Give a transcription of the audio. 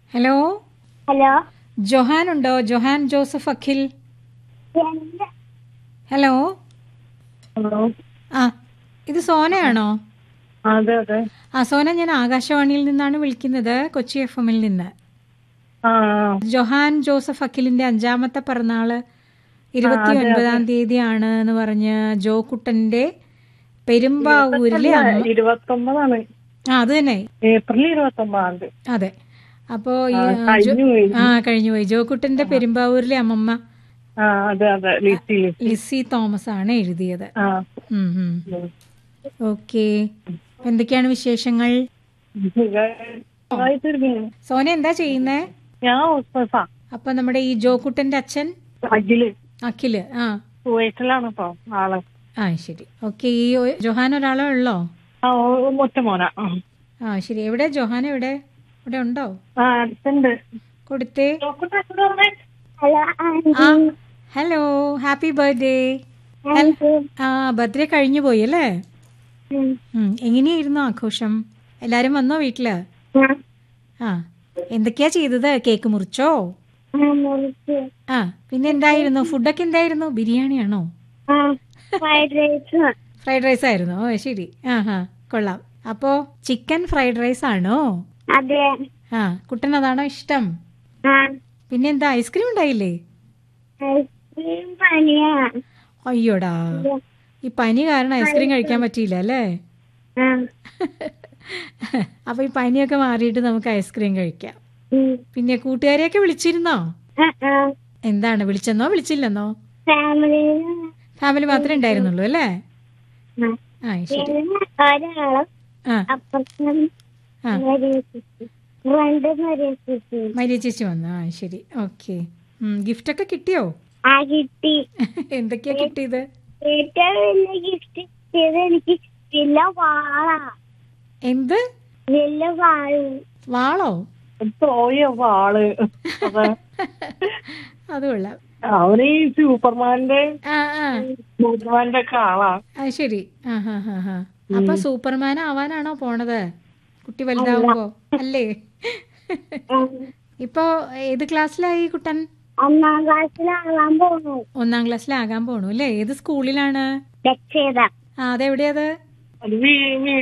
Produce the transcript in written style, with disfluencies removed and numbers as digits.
Hello hello Johan ഉണ്ടോ? Johan Joseph Akhil. Hello. Hello. ആ ഇത് സോനയാണോ? അതെ അതെ. സോന, ഞാൻ ആകാശവാണിയിൽ നിന്നാണ് വിളിക്കുന്നത്, കൊച്ചി FM-ൽ നിന്ന്. ആ ജൊഹാൻ ജോസഫ് അഖിലിന്റെ 5ാമത്തെ പിറന്നാള് 29-ാം തീയതിയാണ് എന്ന് പറഞ്ഞ് ജോക്കുട്ടന്റെ പെരുമ്പാവൂരിലെ 29 അത് തന്നെ, ഏപ്രിൽ 29. അതെ. അപ്പോ കഴിഞ്ഞുപോയി. ജോക്കുട്ടന്റെ പെരുമ്പാവൂരിലെ അമ്മമ്മ അതെ അതെ, ലിസി തോമസ് ആണ് എഴുതിയത്. ഓക്കെ, എന്തൊക്കെയാണ് വിശേഷങ്ങൾ? സോന എന്താ ചെയ്യുന്നേ? ഞാൻ അപ്പൊ നമ്മുടെ ഈ ജോക്കുട്ടന്റെ അച്ഛൻ അഖില് കുവൈറ്റിലാണ് ഇപ്പൊ ആള്. ശരി. ഓക്കെ, ഈ ജൊഹാൻ ഒരാളെ ഉള്ളോ? ഒറ്റ മോനാ. ശരി. എവിടെ ജൊഹാൻ? എവിടെ ഇവിടെ ഉണ്ടോ? അടുത്തുണ്ട്. കൊടുത്തേ. Hello hello, happy birthday. Birthday കഴിഞ്ഞു പോയി അല്ലേ? എങ്ങനെയായിരുന്നു ആഘോഷം? എല്ലാരും വന്നോ വീട്ടില്? എന്തൊക്കെയാ ചെയ്തത്? കേക്ക് മുറിച്ചോ? പിന്നെ എന്തായിരുന്നു ഫുഡൊക്കെ? എന്തായിരുന്നു? ബിരിയാണിയാണോ? ഫ്രൈഡ് റൈസ് ആയിരുന്നു. ശരി. കൊള്ളാം. അപ്പോ ചിക്കൻ ഫ്രൈഡ് റൈസ് ആണോ? അതെ. കുട്ടൻ അതാണോ ഇഷ്ടം? പിന്നെ എന്താ, ഐസ്ക്രീം ഉണ്ടായില്ലേ? അയ്യോടാ, ഈ പനി കാരണം ഐസ്ക്രീം കഴിക്കാൻ പറ്റിയില്ല അല്ലേ? അപ്പൊ ഈ പനിയൊക്കെ മാറിയിട്ട് നമുക്ക് ഐസ്ക്രീം കഴിക്കാം. പിന്നെ കൂട്ടുകാരെയൊക്കെ വിളിച്ചിരുന്നോ? എന്താണ്, വിളിച്ചെന്നോ വിളിച്ചില്ലെന്നോ? ഫാമിലി മാത്രമേ ഉണ്ടായിരുന്നുള്ളൂ അല്ലേ? ശരി. മരിയ ചേച്ചി വന്നു. ശരി. ഓക്കെ. ഗിഫ്റ്റ് ഒക്കെ കിട്ടിയോ? കിട്ടി. എന്തൊക്കെയാ കിട്ടിയത്? ഏറ്റവും വലിയ ഗിഫ്റ്റ് കിട്ടിയത് എനിക്ക് വലിയ വാളാ. എന്ത്? വലിയ വാളോ? വാള്. അത് കൊള്ളാം. അവന് ഈ സൂപ്പർമാന്റെ ഒക്കെ ആളാ. ശരി. അപ്പൊ സൂപ്പർമാൻ ആവാനാണോ പോണത് കുട്ടി വലുതാവുമ്പോ? അല്ലേ? ഇപ്പൊ ഏത് ക്ലാസ്സിലായി കുട്ടൻ? 1ാം ക്ലാസ്സിലാകാൻ പോണു. 1ാം ക്ലാസ്സിലാകാൻ പോണു അല്ലേ? ഏത് സ്കൂളിലാണ്? അതെവിടെയത്?